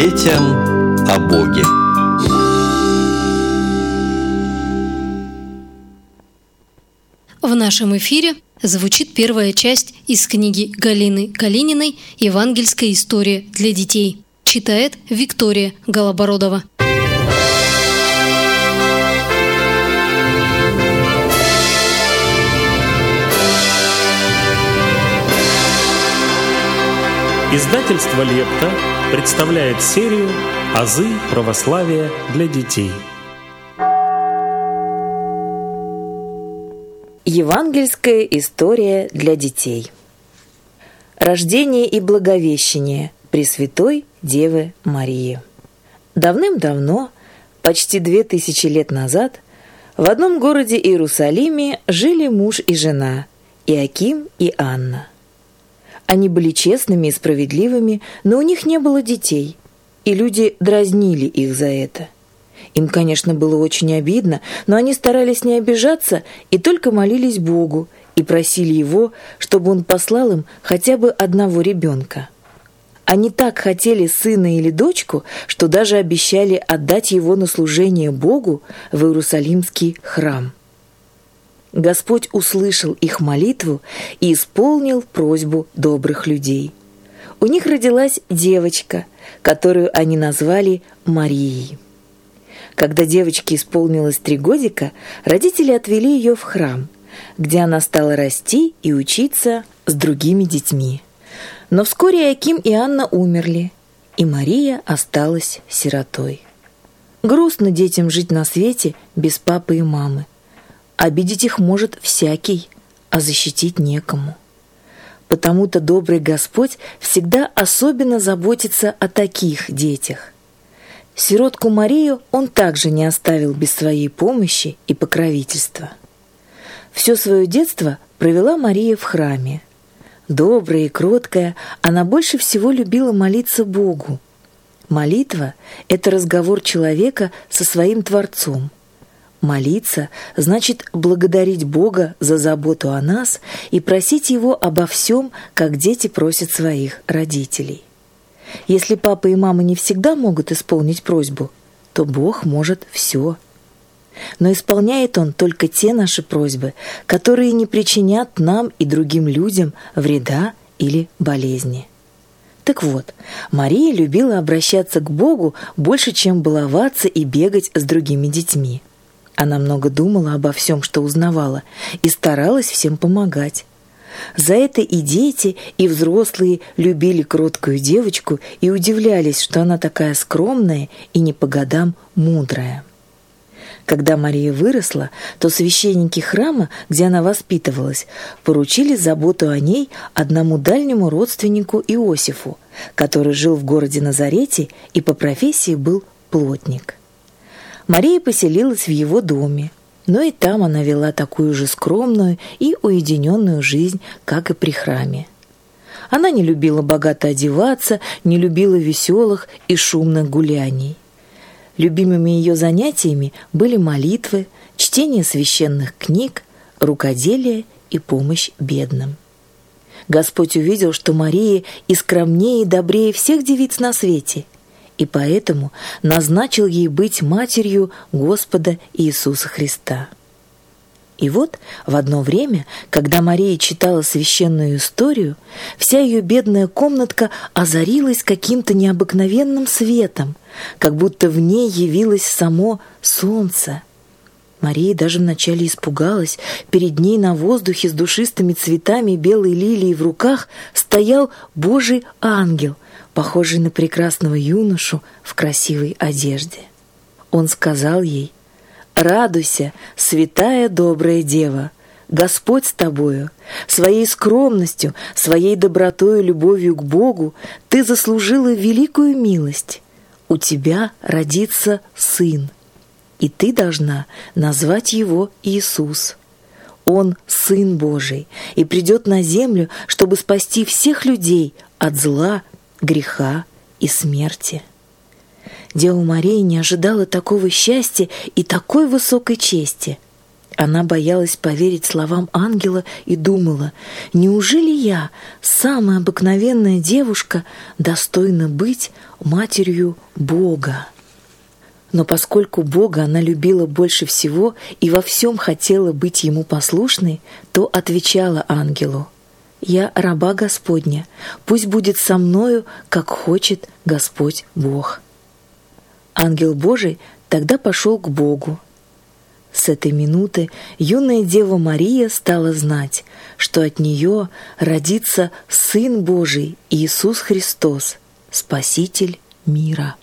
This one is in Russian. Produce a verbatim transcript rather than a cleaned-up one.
Детям о Боге. В нашем эфире звучит первая часть из книги Галины Калининой «Евангельская история для детей». Читает Виктория Голобородова. Издательство «Лепта» представляет серию «Азы православия для детей». Евангельская история для детей. Рождение и благовещение Пресвятой Девы Марии. Давным-давно, почти две тысячи лет назад, в одном городе Иерусалиме жили муж и жена, Иоаким и Анна. Они были честными и справедливыми, но у них не было детей, и люди дразнили их за это. Им, конечно, было очень обидно, но они старались не обижаться и только молились Богу и просили Его, чтобы Он послал им хотя бы одного ребенка. Они так хотели сына или дочку, что даже обещали отдать его на служение Богу в Иерусалимский храм. Господь услышал их молитву и исполнил просьбу добрых людей. У них родилась девочка, которую они назвали Марией. Когда девочке исполнилось три годика, родители отвели ее в храм, где она стала расти и учиться с другими детьми. Но вскоре Иоаким и Анна умерли, и Мария осталась сиротой. Грустно детям жить на свете без папы и мамы. Обидеть их может всякий, а защитить некому. Потому-то добрый Господь всегда особенно заботится о таких детях. Сиротку Марию Он также не оставил без своей помощи и покровительства. Все свое детство провела Мария в храме. Добрая и кроткая, она больше всего любила молиться Богу. Молитва – это разговор человека со своим Творцом. Молиться значит благодарить Бога за заботу о нас и просить Его обо всем, как дети просят своих родителей. Если папа и мама не всегда могут исполнить просьбу, то Бог может все. Но исполняет Он только те наши просьбы, которые не причинят нам и другим людям вреда или болезни. Так вот, Мария любила обращаться к Богу больше, чем баловаться и бегать с другими детьми. Она много думала обо всем, что узнавала, и старалась всем помогать. За это и дети, и взрослые любили кроткую девочку и удивлялись, что она такая скромная и не по годам мудрая. Когда Мария выросла, то священники храма, где она воспитывалась, поручили заботу о ней одному дальнему родственнику Иосифу, который жил в городе Назарете и по профессии был плотник. Мария поселилась в его доме, но и там она вела такую же скромную и уединенную жизнь, как и при храме. Она не любила богато одеваться, не любила веселых и шумных гуляний. Любимыми ее занятиями были молитвы, чтение священных книг, рукоделие и помощь бедным. Господь увидел, что Мария и скромнее, и добрее всех девиц на свете, и поэтому назначил ей быть матерью Господа Иисуса Христа. И вот в одно время, когда Мария читала священную историю, вся ее бедная комнатка озарилась каким-то необыкновенным светом, как будто в ней явилось само солнце. Мария даже вначале испугалась. Перед ней на воздухе с душистыми цветами белой лилии в руках стоял Божий ангел, похожий на прекрасного юношу в красивой одежде. Он сказал ей: «Радуйся, святая добрая дева, Господь с тобою. Своей скромностью, своей добротой и любовью к Богу ты заслужила великую милость. У тебя родится сын, и ты должна назвать его Иисус. Он Сын Божий и придет на землю, чтобы спасти всех людей от зла, греха и смерти». Дева Мария не ожидала такого счастья и такой высокой чести. Она боялась поверить словам ангела и думала: неужели я, самая обыкновенная девушка, достойна быть матерью Бога? Но поскольку Бога она любила больше всего и во всем хотела быть Ему послушной, то отвечала ангелу: «Я раба Господня, пусть будет со мною, как хочет Господь Бог». Ангел Божий тогда пошел к Богу. С этой минуты юная Дева Мария стала знать, что от нее родится Сын Божий Иисус Христос, Спаситель мира.